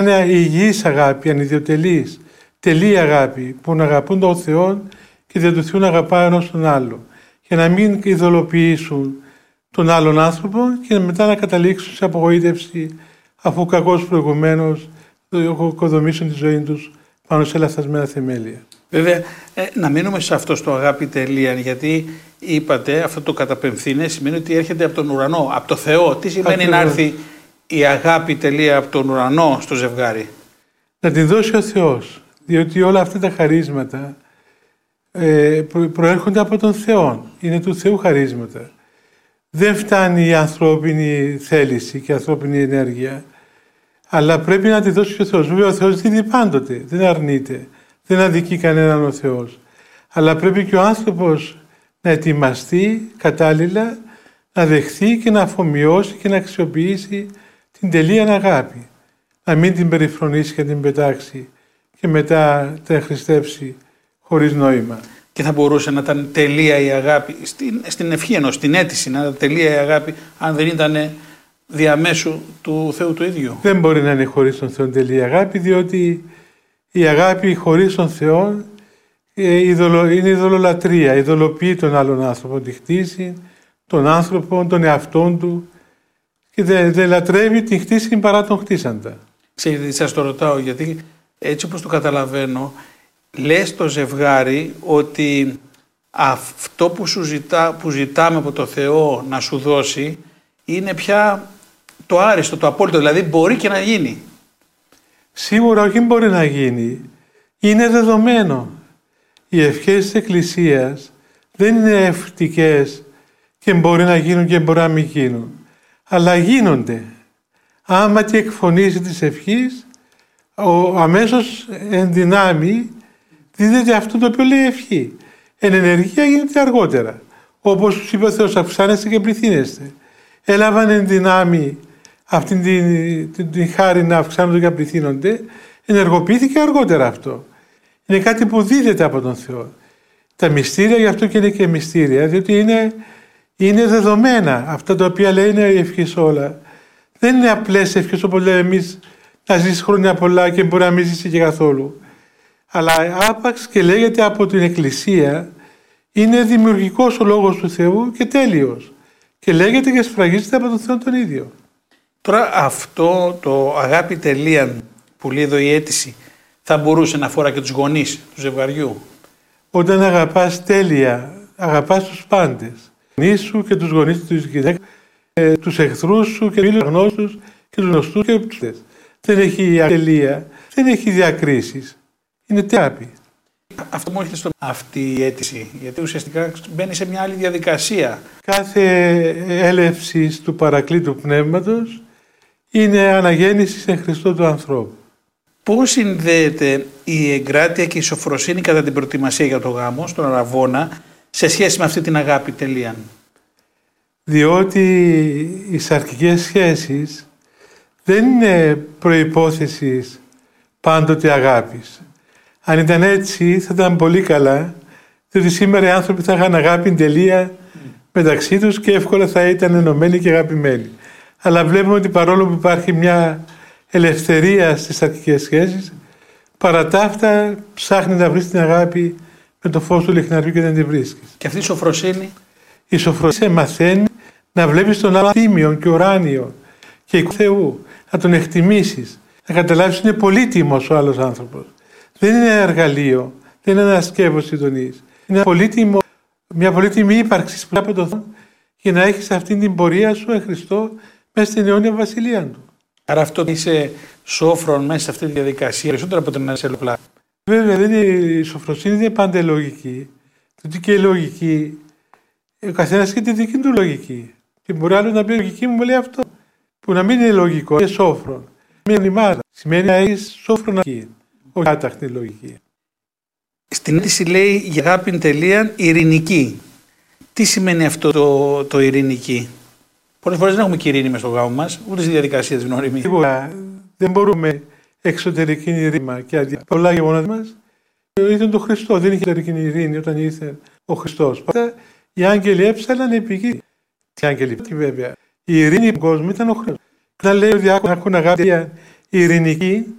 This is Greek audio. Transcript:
Μια υγιής αγάπη, ανιδιοτελής, τελή αγάπη, που να αγαπούν τον Θεό και δια του Θεού να αγαπά ένας τον άλλο. Για να μην ειδωλοποιήσουν τον άλλον άνθρωπο και μετά να καταλήξουν σε απογοήτευση, αφού κακώς προηγουμένως οικοδομήσουν τη ζωή τους πάνω σε λαθασμένα θεμέλια. Βέβαια, να μείνουμε σε αυτό στο αγάπη τελεία, γιατί είπατε αυτό το καταπεμφθήνε σημαίνει ότι έρχεται από τον ουρανό, από το Θεό. Τι σημαίνει να έρθει η αγάπη τελεία από τον ουρανό στο ζευγάρι? Να την δώσει ο Θεός, διότι όλα αυτά τα χαρίσματα προέρχονται από τον Θεό, είναι του Θεού χαρίσματα. Δεν φτάνει η ανθρώπινη θέληση και η ανθρώπινη ενέργεια, αλλά πρέπει να τη δώσει ο Θεός. Βέβαια ο Θεός δίνει πάντοτε, δεν αρνείται, δεν αδικεί κανέναν ο Θεός. Αλλά πρέπει και ο άνθρωπος να ετοιμαστεί κατάλληλα, να δεχθεί και να αφομοιώσει και να αξιοποιήσει την τελεία αγάπη. Να μην την περιφρονήσει και την πετάξει και μετά την χρηστεύσει χωρίς νόημα. Και θα μπορούσε να ήταν τελεία η αγάπη, στην ευχή ενός, στην αίτηση, να ήταν τελεία η αγάπη, αν δεν ήταν διαμέσου του Θεού του ίδιου. Δεν μπορεί να είναι χωρίς τον Θεό τελεία η αγάπη, διότι η αγάπη χωρίς τον Θεό είναι ειδωλολατρεία, ειδωλοποιεί τον άλλον άνθρωπο, τη χτίσει, τον άνθρωπο, τον εαυτόν του και δεν λατρεύει την χτίσει παρά τον χτίσαντα. Ξέρετε, σας το ρωτάω γιατί έτσι όπως το καταλαβαίνω, λες στο ζευγάρι ότι αυτό που ζητάμε από το Θεό να σου δώσει είναι πια το άριστο, το απόλυτο, δηλαδή μπορεί και να γίνει. Σίγουρα όχι μπορεί να γίνει, είναι δεδομένο. Οι ευχές της Εκκλησίας δεν είναι ευτικές και μπορεί να γίνουν και μπορεί να μην γίνουν, αλλά γίνονται. Άμα τη εκφωνήσει της ευχής, αμέσως εν δυνάμει δίδεται αυτό το οποίο λέει ευχή. Εν ενεργεία γίνεται αργότερα. Όπως τους είπε ο Θεός, αυξάνεστε και πληθύνεστε. Έλαβαν εν δυνάμει αυτή την χάρη να αυξάνονται και να πληθύνονται, ενεργοποιήθηκε αργότερα αυτό. Είναι κάτι που δίδεται από τον Θεό. Τα μυστήρια, γι' αυτό και είναι και μυστήρια, διότι είναι δεδομένα. Αυτά τα οποία λέει είναι η ευχή όλα. Δεν είναι απλές ευχές όπως λέμε εμείς, να ζήσει χρόνια πολλά και μπορεί να μην ζήσει και καθόλου. Αλλά άπαξ και λέγεται από την Εκκλησία, είναι δημιουργικός ο λόγος του Θεού και τέλειος. Και λέγεται και σφραγίζεται από τον Θεό τον ίδιο. Τώρα αυτό το αγάπη τελεία που λέει εδώ η αίτηση θα μπορούσε να αφορά και τους γονείς του ζευγαριού? Όταν αγαπάς τέλεια, αγαπάς τους πάντες. Τους γονείς σου και τους γονείς της γυναίκας, τους εχθρούς σου και τους γνώστους και τους γνωστούς και τους τες. Δεν έχει τελεία, δεν έχει διακρίσεις. Είναι αγάπη. Αυτό μου έρχεται στο αυτή η αίτηση, γιατί ουσιαστικά μπαίνει σε μια άλλη διαδικασία. Κάθε έλευση του παρακλήτου πνεύματος είναι αναγέννηση σε Χριστό του ανθρώπου. Πώς συνδέεται η εγκράτεια και η σοφροσύνη κατά την προετοιμασία για το γάμο στον αραβώνα σε σχέση με αυτή την αγάπη τελεία? Διότι οι σαρκικές σχέσεις δεν είναι προϋπόθεση πάντοτε αγάπης. Αν ήταν έτσι θα ήταν πολύ καλά, διότι σήμερα οι άνθρωποι θα είχαν αγάπη τελεία μεταξύ τους και εύκολα θα ήταν ενωμένοι και αγαπημένοι. Αλλά βλέπουμε ότι παρόλο που υπάρχει μια ελευθερία στις σαρκικές σχέσεις, παρά τα αυτά ψάχνει να βρει την αγάπη με το φως του λιχναριού και δεν τη βρίσκεις. Και αυτή η σοφροσύνη? Η σοφροσύνη μαθαίνει να βλέπεις τον άλλο τίμιον και ουράνιο και εικόνα Θεού, να τον εκτιμήσεις, να καταλάβεις ότι είναι πολύτιμος ο άλλος άνθρωπος. Δεν είναι ένα εργαλείο, δεν είναι ένα σκεύος συντονής. Είναι μια πολύτιμη ύπαρξη που από τον Θεό για να έχεις αυτή την πορεία σου εν Χριστώ μέσα στην αιώνια βασιλεία του. Άρα αυτό είσαι σόφρον μέσα σε αυτή τη διαδικασία, περισσότερο από το να είσαι ελοπλά. Βέβαια, η σοφροσύνη δεν είναι πάντα λογική. Διότι και η λογική, ο καθένας έχει τη δική του λογική. Και μπορεί άλλο να πει: η λογική μου λέει αυτό. Που να μην είναι λογικό, είναι σόφρον. Μια νημάδα σημαίνει να έχει σόφρον εκεί. Όχι άταχτη λογική. Στην αίτηση λέει για αγάπη τελεία ειρηνική. Τι σημαίνει αυτό το ειρηνική? Πολλές φορές δεν έχουμε και ειρήνη μες στο γάμο μας, ούτε στη διαδικασία της γνώριμης. Δεν μπορούμε εξωτερική ειρήνη και αντί. Πολλά γεγονότα μας ήταν το Χριστό. Δεν είχε εξωτερική ειρήνη όταν ήρθε ο Χριστός. Οι άγγελοι έψαλαν επί γη. Τι άγγελοι, βέβαια. Η ειρήνη του κόσμου ήταν ο Χριστός. Όταν λέει ότι έχουν αγάπη ειρηνική